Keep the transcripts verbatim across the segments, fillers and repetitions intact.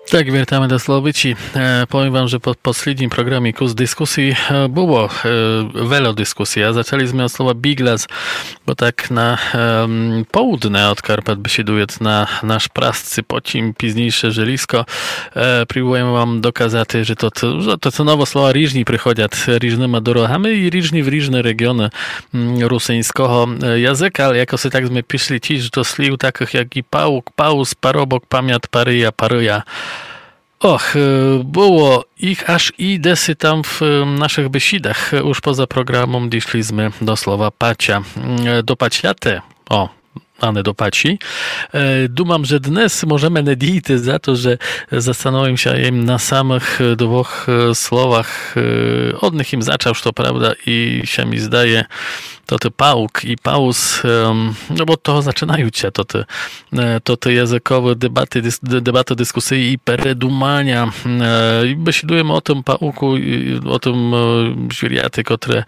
Tak, witamy do Slovici. E, powiem wam, że po posledním programiku z dyskusji e, było e, wiele dyskusji, a zaczęliśmy od słowa biglas, bo tak na e, połudne od Karpat besieduje na nasz prascy pocim, późniejsze żelisko. E, próbuję wam dokazać, że to, to, że to co nowo słowa różni przychodzą różnymi drogami i różni w różne regiony rusyńskiego języka, ale jako się tak my piszli ci, że to sliw takich jak i pałuk, paus, parobok, pamiat, paryja, paryja. Och, było ich aż i desy tam w naszych besidach. Już poza programem doszliśmy do słowa pacia. Do paciate, o, a nie do paci. Dumam, że dnes możemy nadійти za to, że zastanowiłem się na samych dwóch słowach. Od nich im zaczął, to prawda, i się mi zdaje, to te pałuk i paus, no bo to zaczynają się, to te, to te językowe debaty, debaty dysksyjne i peredumania. I besidujemy o tym pałku, o tym zwierjaty, które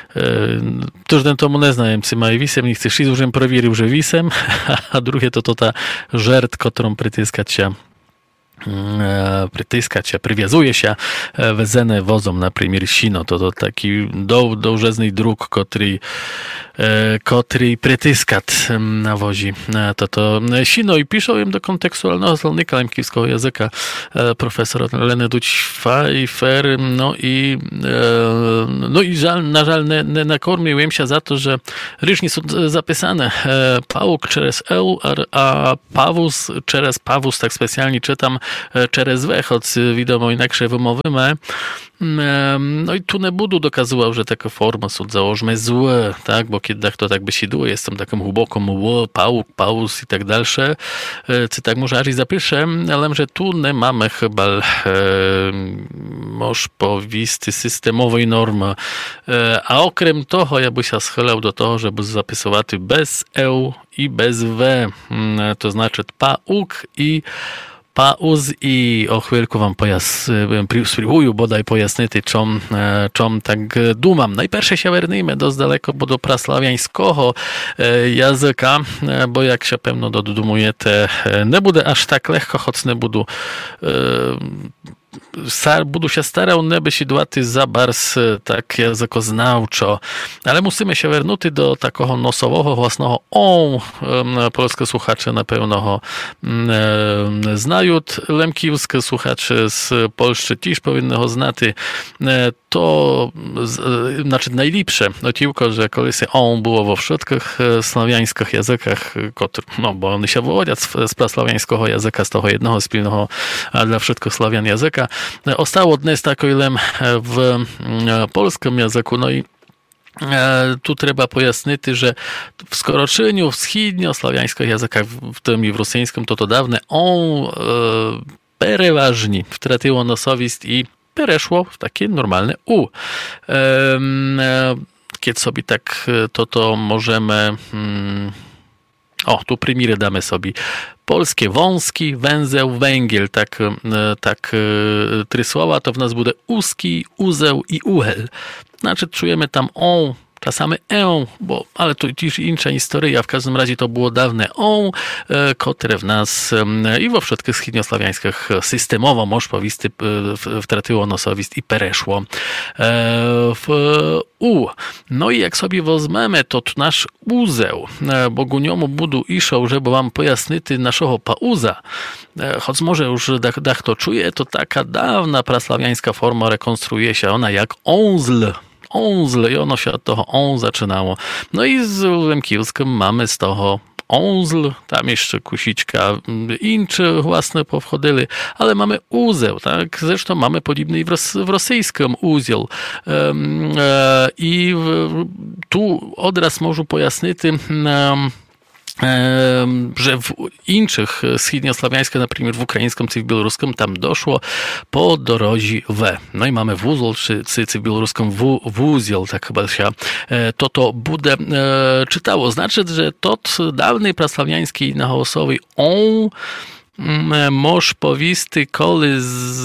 każdy tomu nie znają, czy mają wisem, nie chcesz iść, już prowierzył, że wisem, a drugie to to ta żert, którą przytyskać się przytyskać się, przywiązuje się wezene wozom, na przykład sino, to, to taki do, dołżezny druk, który który przytyskać na wozi, to to sino i piszą im do kontekstualnego słownika lemkiewskiego języka profesor Leneduć Pfeiffer, no i no i żal, na żal nie, nie nakormiłem się za to, że różnie są zapisane pałuk przez eł, a pawus przez pawus, tak specjalnie czytam через W, choć wiadomo inaksze wymowimy. No i tu nie budu dokazywał, że takie formy są założone złe, tak, bo kiedy to tak besiduje, jestem takim głęboką ło, pałuk, paus i tak dalsze, czy tak może aż i zapiszę, ale że tu nie mamy chyba e, moż powisty systemowej normy, e, a okrem toho ja by się schylał do toho, żeby zapisywać bez eł i bez w, to znaczy pauk i pauz i o chwilku wam pojas, spróbuję bodaj pojasnić, czym, czym tak dumam. Najpierw się wernijmy dość daleko bo do praslawiańskiego języka, bo jak się pewno dodumujecie, nie będzie aż tak lekko, choć nie budu budu się starał nie besidувати za bars tak językoznawczo, ale musimy się wernąć do takiego nosowego własnego on. Polskie słuchacze na pewno znają, lemkiewskie słuchacze z Polski też powinny go znać. To znaczy najlepsze otiłko, że kiedyś on było we wszystkich słowiańskich językach, no bo one się wywodzą z praslawiańskiego języka, z tego jednego spilnego dla wszystkich Słowian języka. Ostało dnes takoilem w polskim języku, no i tu trzeba pojasnić, że w skoroczeniu wschodnioslawiańskich językach, w tym i w rosyjskim, to to dawne on e, przeważnie wtraciło nosowist i przeszło w takie normalne u. E, e, kiedy sobie tak to to możemy... Hmm, o, tu prymiry damy sobie. Polskie wąski, węzeł, węgiel, tak, tak trzy słowa, to w nas będzie uski, uzeł i uhel. Znaczy czujemy tam on, czasami e, bo, ale to też inna historia, w każdym razie to było dawne on, które w nas i we wszystkich wschodnioslawiańskich systemowo, moż powisty, wtratyło nosowist i pereszło w u. No i jak sobie wezmemy, to nasz uzeł, bo ku niemu budu iszał, żeby wam pojasnić naszego pauza, choć może już dach, dach to czuje, to taka dawna praslawiańska forma rekonstruuje się ona jak onzl. Onzl i ono się od toho on zaczynało. No i z lemkiewskim mamy z toho onzl, tam jeszcze kusiczka inczy własne powchodzili, ale mamy uzeł, tak? Zresztą mamy podobny w, ros- w rosyjskim uzeł. Um, e, I w, tu odraz może pojasnić um, że w innych wschodnioslawiańskich, na przykład w ukraińskim czy w białoruskim, tam doszło po dorozi w. No i mamy wuzol, czy, czy w białoruskim w, wuziel, tak chyba się to to bude e, czytało. Znaczy, że to dawny praslawiański nagłosowy on moż powisty, koli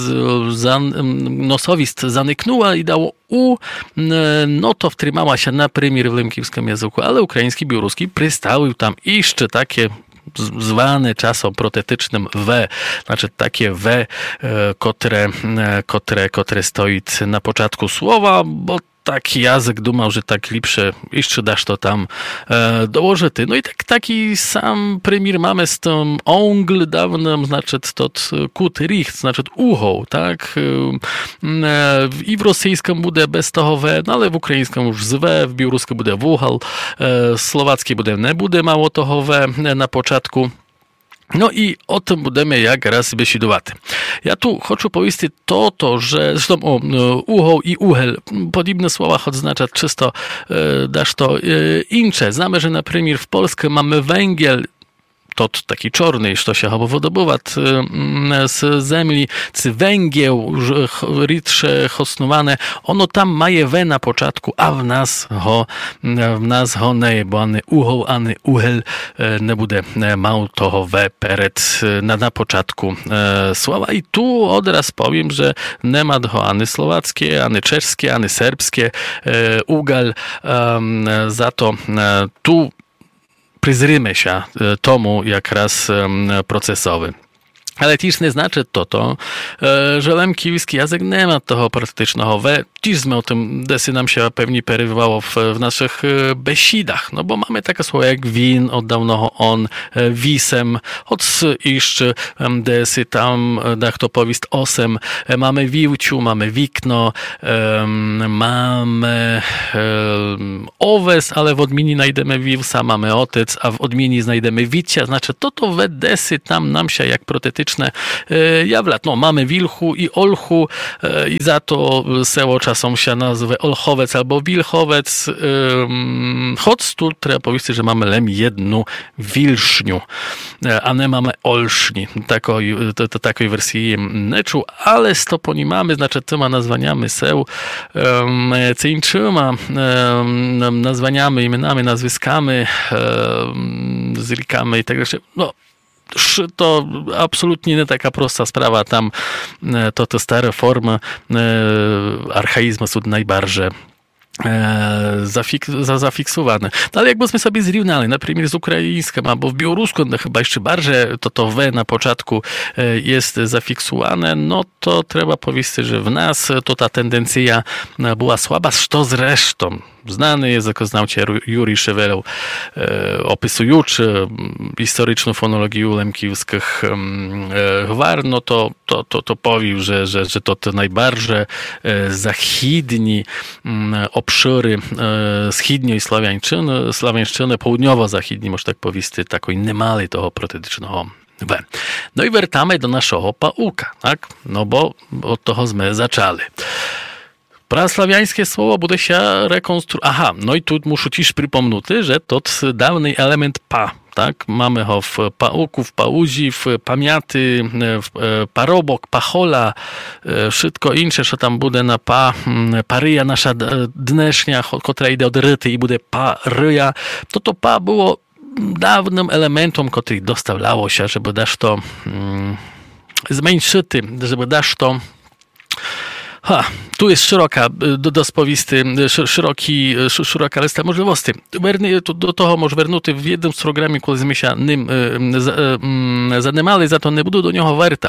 nosowist zanyknęła i dało u, no to wtrzymała się na premier w lemkiewskim języku, ale ukraiński, białoruski przystały tam jeszcze takie zwane czasem protetycznym we, znaczy takie we, które, które, które stoi na początku słowa, bo taki jazyk dumał, że tak lepsze, jeszcze dasz to tam e, dołożyty. No i tak, taki sam premier mamy z tym ongl dawnym, znaczy to kut richt, znaczy ucho, tak? E, I w rosyjskim bude bez toho we, no ale w ukraińskim już z we, w białoruskim bude wuchal, e, słowackie bude nie bude mało toho we na początku. No i o tym budemy jak raz besidувати. Ja tu хочу powiedzieć to, to że zresztą o, ucho i uhel, podobne słowa oznacza czysto e, dasz to e, incze. Znamy, że na przykład w Polsce mamy węgiel, to taki czarny, co się wydobywa z ziemi, czy węgiel rytsze hosnowane, ono tam maje we na początku, a w nas ho, w nas ho nie, bo ani ucho, ani uhel nie bude mał toho we peret na, na początku e, słowa. I tu od razu powiem, że nie ma ho ani słowackie, ani czeskie, ani serbskie e, ugal, e, za to e, tu przyzrymy się tomu jak raz procesowy. Ale też nie znaczy to to, że lemkiewski język nie ma toho praktycznego we. Też my o tym desy nam się pewnie perywało w, w naszych besidach. No bo mamy takie słowa jak win, od dawno on, wisem, od iż desy tam, dach to powist osem, mamy wiłciu, mamy wikno, mamy owes, ale w odmieni znajdziemy wiwsa, mamy otec, a w odmieni znajdziemy wicia. Znaczy to to we desy tam nam się jak protetyczne jawlat. No, mamy wilchu i olchu i za to seło czasem się nazywa olchowec albo wilchowec. Choć tu trzeba powiedzieć, że mamy lem jedną wilszniu, a nie mamy olszni. Takiej, to, to takiej wersji nie czuł, ale z toponimami, znaczy tyma nazwaniami seł, cyńczyma nazwaniami, imionami, nazwiskami, z rikami i tak dalej. No, to absolutnie nie taka prosta sprawa. Tam to te stare formy archaizmu są najbardziej Zafik- za, zafiksowane. No ale jakbyśmy sobie zrównali, na przykład z ukraińskim albo w białoruskim, no chyba jeszcze bardziej to to we na początku jest zafiksowane, no to trzeba powiedzieć, że w nas to ta tendencja była słaba, co zresztą znany językoznawca Jurij Szewelow, opisujący historyczną fonologię lemkiewskich gwar, no to, to, to, to powił, że, że, że to te najbardziej zachidni obszury schidniej sławiańszczyny, sławiańszczyny, południowo-zachidni, można tak powiedzieć, takiej niemali toho protetycznego we. No i wracamy do naszego pauka, tak? No bo od toho my zaczęli. Praslawiańskie słowo bude się rekonstruować. Aha, no i tu muszę też przypomnieć, że to dawny element pa, tak? Mamy go w pauku, w pauzi, w pamiaty, w parobok, pachola, wszystko inne, co tam bude na pa, paryja nasza dnesznia, która idzie od ryty i bude paryja, to to pa było dawnym elementem, który dostawało się, żeby dasz to mm, zmniejszyty, żeby dasz to Ha, tu jest szeroka, dospowisty, szeroki, szeroka lista możliwości. Do toho może wernuty w jednym z programów, który my się nim zanimali, za to nie budu do niego wertał.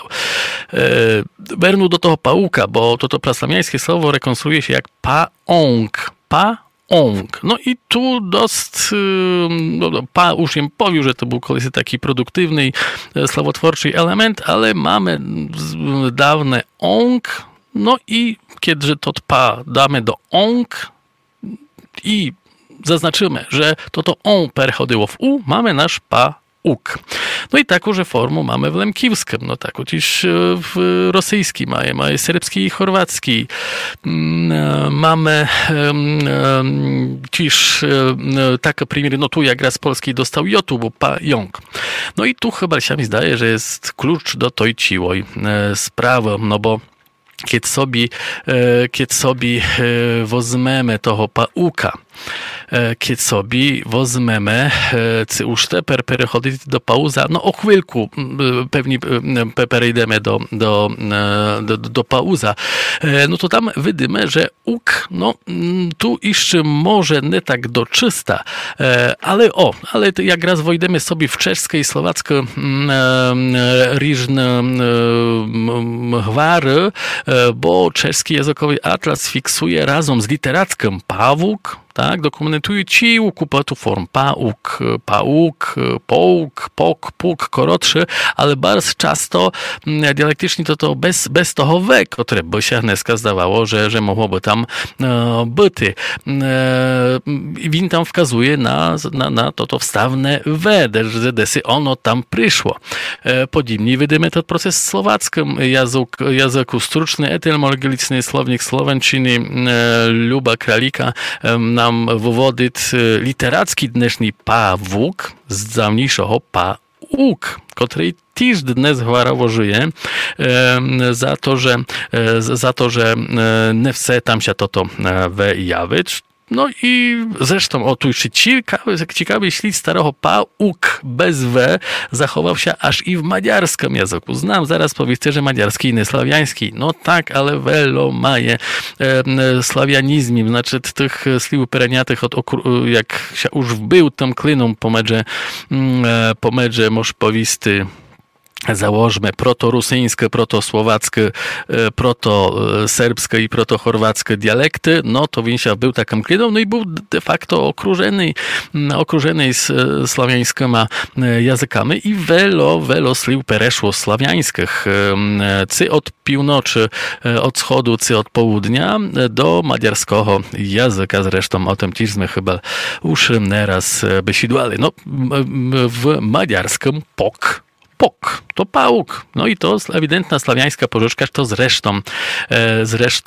Wernu do toho pauka, bo to to praslamiańskie słowo rekonstruuje się jak paong, pa ong. No i tu dość, no, pa już im powił, że to był kolej taki produktywny, słowotwórczy element, ale mamy dawne ong. No i kiedy to pa damy do ong i zaznaczymy, że to to on perchodziło w u, mamy nasz pa uk. No i taką że formę mamy w lemkiewskim, no tak, też w rosyjskim, mamy, mamy serbski i chorwacki, mamy też takie przykłady, no tu jak raz polski dostał jotu, bo pa jong. No i tu chyba się mi zdaje, że jest klucz do tej ciłej sprawy, no bo kiedy sobie, kiedy sobie wozmemy toho pauka, kiedy sobie wozmemy, czy już teper perechodzić do pauza, no o chwilku pewnie przejdziemy do, do, do, do pauza, no to tam widzimy, że uk, no tu jeszcze może nie tak doczysta, ale o, ale jak raz wejdziemy sobie w czeskie i słowackie różne gwary, bo czeski językowy atlas fiksuje razem z literackim pawuk, tak, dokumentuje ci kupatu form pauk, pauk, pouk, pok, puk, korotszy, ale bardzo często dialektycznie to to bez, bez toho we, które by się dneska zdawało, że, że mogłoby tam e, być. E, I win tam wskazuje na, na, na to, to wstawne we, że desy ono tam przyszło. E, Podobnie widzimy ten proces w słowackim języku, języku struczny, etymologiczny słownik słowenczyny e, Luba Kralika e, na wywodzi literacki dnešný pawuk z dawniejszego pauk, który też dnes chwarawo żyje e, za to, że e, za to, że e, nie chce tam się to to wyjawić. No i zresztą o tu jeszcze ciekawy, ciekawy ślad starego pauk bez w zachował się aż i w madziarskim języku. Znam, zaraz powiedzcie, że madziarski inny sławiański. No tak, ale welo maje e, sławianizmim, znaczy tych sliw pereniatych, od okru, jak się już wbył tam kliną pomedze, e, pomedze moż powisty założmy protorusyńskie, protosłowackie, protoserbskie i protochorwackie dialekty, no to Winsia był taką kliną, no i był de facto okrużony, okrużony z sławiańskimi językami i welo, welo sliw pereszło sławiańskich, cy od północy, od wschodu, cy od południa do madziarskiego języka, zresztą o tym teżśmy chyba już nieraz besidłali. No, w madziarskim pok, pok, to pałuk. No i to ewidentna sławiańska pożyczka, to zresztą, zresztą